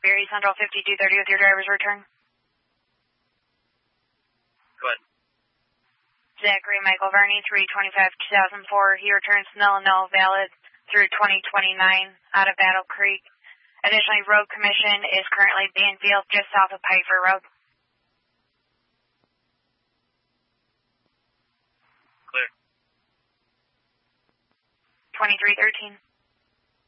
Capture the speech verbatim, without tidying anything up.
Berry Central fifty-two thirty with your driver's return. Go ahead. Zachary Michael Varney, three twenty-five two thousand four. He returns null null valid through twenty twenty-nine out of Battle Creek. Additionally, road commission is currently Banfield just south of Piper Road. Clear. twenty-three thirteen.